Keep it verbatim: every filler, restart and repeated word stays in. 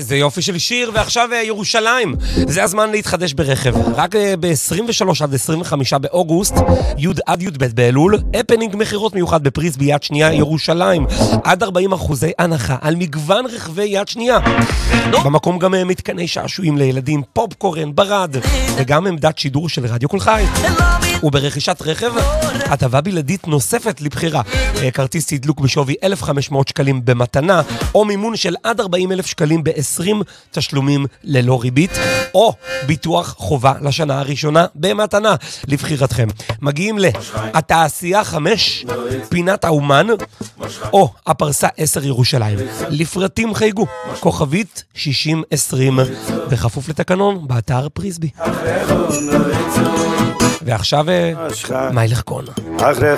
איזה יופי של שיר, ועכשיו ירושלים. זה הזמן להתחדש ברכב. רק ב-עשרים ושלושה עד עשרים וחמישה באוגוסט, י' עד י' ב' באלול, הפנינג מחירות מיוחד בפריסבי יד שנייה ירושלים. עד ארבעים אחוזי הנחה על מגוון רכבי יד שנייה. במקום גם מתקני שעשועים לילדים, פופקורן, ברד, וגם עמדת שידור של רדיו כל חי. וברכישת רכב, הטבה בלעדית נוספת לבחירה. כרטיס תדלוק בשווי אלף וחמש מאות שקלים במתנה, או מימון של עד ארבעים אלף שקלים ב-עשרים תשלומים ללא ריבית, או ביטוח חובה לשנה הראשונה במתנה לבחירתכם. מגיעים לתעשייה חמש, פינת האומן, או הפרסה עשר ירושלים. לפרטים חייגו, כוכבית שישים עשרים, בכפוף לתקנון, באתר פריסבי. ועכשיו, מה ילך קון? אחרי